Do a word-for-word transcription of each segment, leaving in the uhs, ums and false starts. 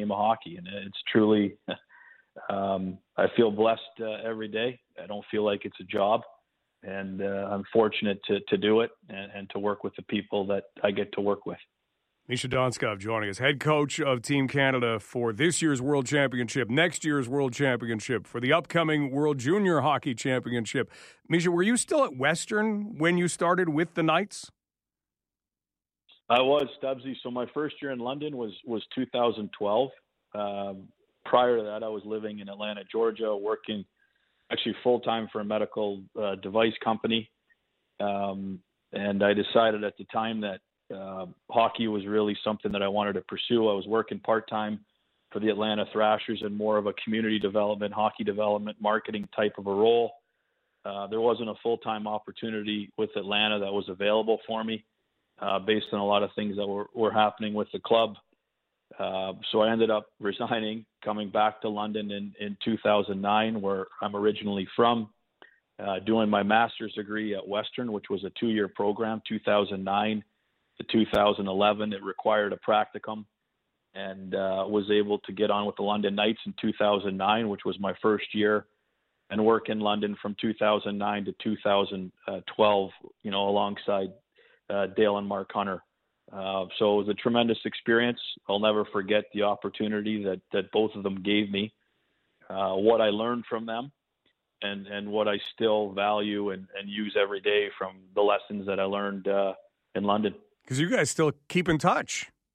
game of hockey. And it's truly, um, I feel blessed uh, every day. I don't feel like it's a job. And uh, I'm fortunate to, to do it and, and to work with the people that I get to work with. Misha Donskov joining us, head coach of Team Canada for this year's World Championship, next year's World Championship, for the upcoming World Junior Hockey Championship. Misha, were you still at Western when you started with the Knights? I was, Stubbsy. So my first year in London was, was two thousand twelve. Um, prior to that, I was living in Atlanta, Georgia, working actually full-time for a medical uh, device company. Um, and I decided at the time that Uh, hockey was really something that I wanted to pursue. I was working part-time for the Atlanta Thrashers in more of a community development, hockey development, marketing type of a role. Uh, there wasn't a full-time opportunity with Atlanta that was available for me uh, based on a lot of things that were, were happening with the club. Uh, so I ended up resigning, coming back to London in, in two thousand nine, where I'm originally from, uh, doing my master's degree at Western, which was a two-year program, two thousand nine to two thousand eleven. It required a practicum, and uh, was able to get on with the London Knights in two thousand nine, which was my first year, and work in London from two thousand nine to two thousand twelve, you know, alongside uh, Dale and Mark Hunter. Uh, so it was a tremendous experience. I'll never forget the opportunity that, that both of them gave me, uh, what I learned from them, and, and what I still value and, and use every day from the lessons that I learned uh, in London. Because you guys still keep in touch.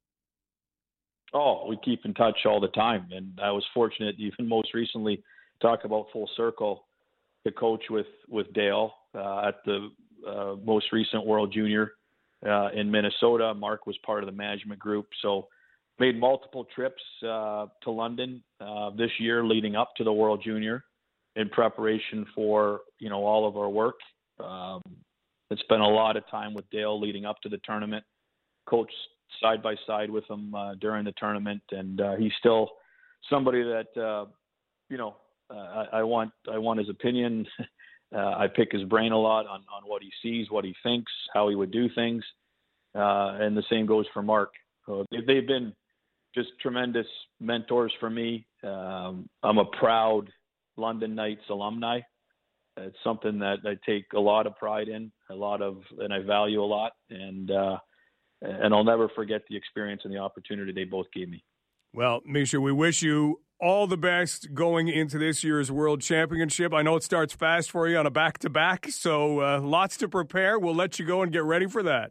Oh, we keep in touch all the time. And I was fortunate, even most recently, talk about full circle, to coach with, with Dale uh, at the uh, most recent World Junior uh, in Minnesota. Mark was part of the management group. So made multiple trips uh, to London uh, this year leading up to the World Junior in preparation for, you know, all of our work. Um, I spent a lot of time with Dale leading up to the tournament, coached side by side with him uh, during the tournament, and uh, he's still somebody that uh, you know uh, I, I want. I want his opinion. uh, I pick his brain a lot on, on what he sees, what he thinks, how he would do things, uh, and the same goes for Mark. Uh, they, they've been just tremendous mentors for me. Um, I'm a proud London Knights alumni. It's something that I take a lot of pride in, a lot of, and I value a lot, and uh, and I'll never forget the experience and the opportunity they both gave me. Well, Misha, we wish you all the best going into this year's World Championship. I know it starts fast for you on a back-to-back, so uh, lots to prepare. We'll let you go and get ready for that.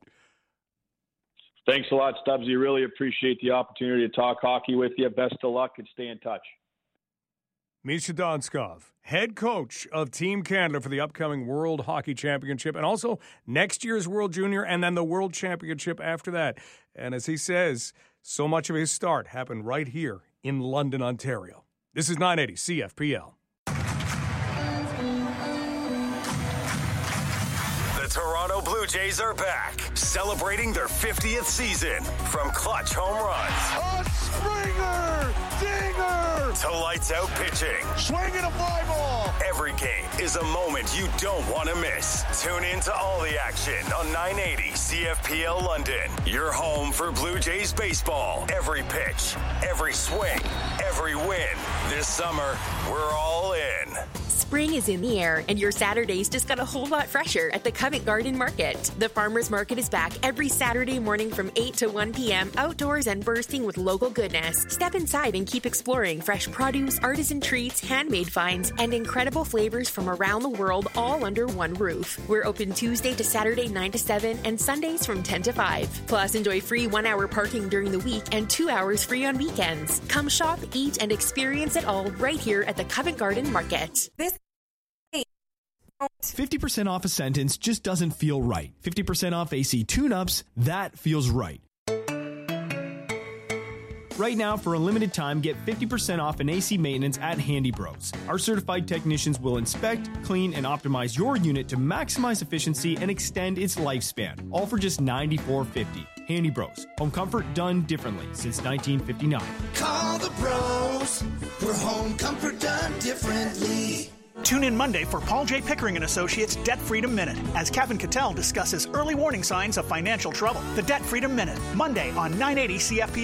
Thanks a lot, Stubbsy. Really appreciate the opportunity to talk hockey with you. Best of luck and stay in touch. Misha Donskov, head coach of Team Canada for the upcoming World Hockey Championship, and also next year's World Junior, and then the World Championship after that. And as he says, so much of his start happened right here in London, Ontario. This is nine eighty C F P L. The Toronto Blue Jays are back, celebrating their fiftieth season. From clutch home runs, a Springer dinger, to lights out pitching, swinging a fly ball. Every game is a moment you don't want to miss. Tune in to all the action on nine eighty C F P L London. Your home for Blue Jays baseball. Every pitch, every swing, every win. This summer, we're all in. Spring is in the air, and your Saturdays just got a whole lot fresher at the Covent Garden Market. The Farmers Market is back every Saturday morning from eight to one p.m., outdoors and bursting with local goodness. Step inside and keep exploring fresh produce, artisan treats, handmade finds, and incredible flavors from around the world, all under one roof. We're open Tuesday to Saturday nine to seven and Sundays from ten to five. Plus, enjoy free one-hour parking during the week and two hours free on weekends. Come shop, eat, and experience it all right here at the Covent Garden Market. This fifty percent off a sentence just doesn't feel right. fifty percent off A C tune-ups, that feels right. Right now, for a limited time, get fifty percent off an A C maintenance at Handy Bros. Our certified technicians will inspect, clean, and optimize your unit to maximize efficiency and extend its lifespan, all for just ninety-four fifty. Handy Bros. Home comfort done differently since nineteen fifty-nine. Call the bros for home comfort done differently. Tune in Monday for Paul J. Pickering and Associates Debt Freedom Minute as Kevin Cattell discusses early warning signs of financial trouble. The Debt Freedom Minute, Monday on nine eighty C F P